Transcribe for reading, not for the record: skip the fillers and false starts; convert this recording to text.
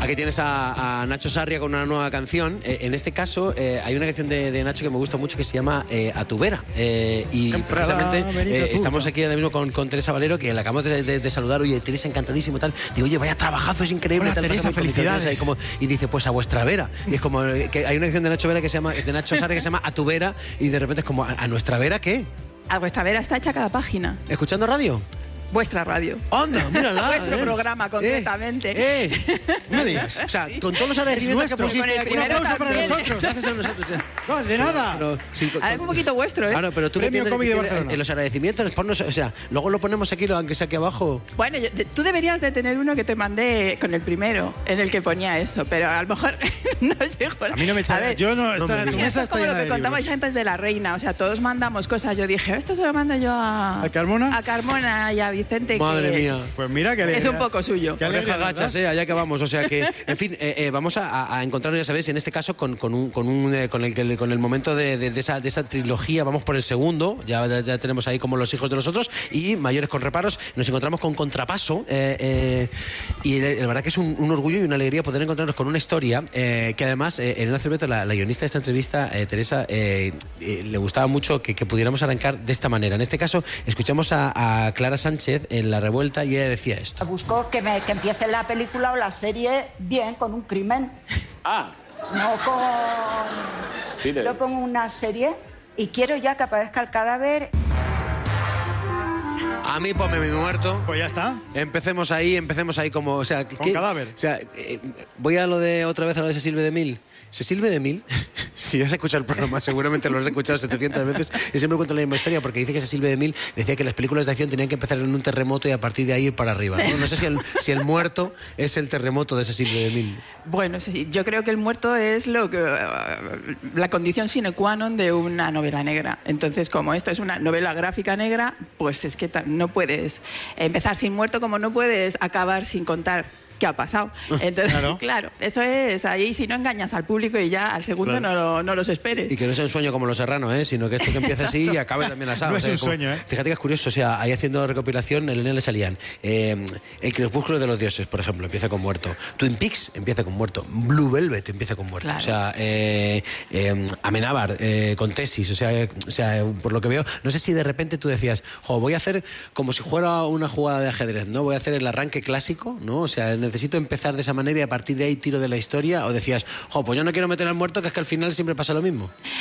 Aquí tienes a Nacho Sarria con una nueva canción. En este caso, hay una canción de Nacho que me gusta mucho que se llama A tu vera. Y precisamente estamos aquí ahora mismo con Teresa Valero, que la acabamos de saludar. Oye, Teresa, encantadísimo, tal. Digo, oye, vaya trabajazo, es increíble. Hola, tal, Teresa, felicidades. Y dice, pues a vuestra vera. Y es como que hay una canción de Nacho Vera que se llama, de Nacho Sarria que se llama A tu vera, y de repente es como, ¿a nuestra vera qué? A vuestra vera está hecha cada página. ¿Escuchando radio? Vuestra radio. ¡Anda, mírala! Vuestro programa, concretamente. No digas. O sea, con todos los agradecimientos que pusiste aquí... Un aplauso para nosotros. Gracias a nosotros. No, de nada. Pero, sí, Es un poquito vuestro, ¿eh? Claro, pero tú Premio Cómic de Barcelona. En los agradecimientos, ponnos, o sea, luego lo ponemos aquí, aunque sea aquí abajo. Bueno, tú deberías de tener uno que te mandé con el primero, en el que ponía eso, pero a lo mejor no llegó. A mí no me echa. Yo no. Tu Esto mesa es está como llena lo que de contabais libros. antes de la reina, o sea, todos mandamos cosas. Yo dije, esto se lo mando yo a... ¿A Carmona? A Carmona y a Vicente. Madre que mía. Pues mira que es un poco suyo. Qué alegría, Oreja gachas, ¿verdad? allá que vamos. O sea que, en fin, vamos a encontrarnos, ya sabéis, en este caso con el momento de esa trilogía. Vamos por el segundo, ya tenemos ahí como Los hijos de los otros y Mayores con reparos. Nos encontramos con Contrapaso y la verdad que es un orgullo y una alegría poder encontrarnos con una historia que además Elena Cerveto, la guionista de esta entrevista, Teresa, le gustaba mucho que pudiéramos arrancar de esta manera. En este caso, escuchamos a Clara Sánchez en La Revuelta y ella decía esto. Busco que empiece la película o la serie bien, con un crimen. No con... Yo pongo una serie y quiero ya que aparezca el cadáver. A mí ponme mi muerto. Pues ya está. Empecemos ahí como... O sea, Con cadáver. O sea, voy a lo de otra vez a lo de Cecil B. DeMille. Cecil B. DeMille, si has escuchado el programa, seguramente lo has escuchado 700 veces, y siempre cuento la misma historia, porque dice que Cecil B. DeMille decía que las películas de acción tenían que empezar en un terremoto y a partir de ahí ir para arriba. No sé si el muerto es el terremoto de Cecil B. DeMille. Bueno, sí, yo creo que el muerto es la condición sine qua non de una novela negra. Entonces, como esto es una novela gráfica negra, pues es que no puedes empezar sin muerto, como no puedes acabar sin contar qué ha pasado. Entonces, claro, eso es ahí, si no engañas al público y ya al segundo no los esperes. Y que no sea un sueño como Los Serranos, sino que esto que empiece así y acabe también asado. No es un sueño, ¿eh? Fíjate que es curioso, o sea, ahí haciendo recopilación, en Elena le salían El crepúsculo de los dioses, por ejemplo, empieza con muerto. Twin Peaks empieza con muerto. Blue Velvet empieza con muerto. Claro. O sea, Amenábar con tesis, o sea, por lo que veo, no sé si de repente tú decías, voy a hacer como si fuera una jugada de ajedrez, ¿no? Voy a hacer el arranque clásico, ¿no? O sea, necesito empezar de esa manera y a partir de ahí tiro de la historia, o decías, pues yo no quiero meter al muerto, que es que al final siempre pasa lo mismo.